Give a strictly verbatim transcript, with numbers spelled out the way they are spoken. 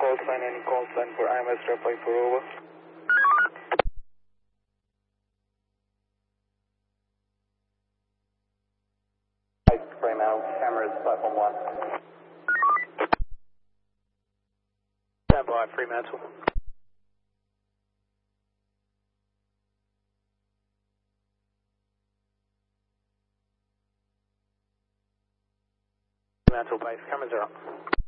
call sign, any call sign for I M S reply for over. Fremantle, cameras, platform one. Stand by, Fremantle. Fremantle base, cameras are up.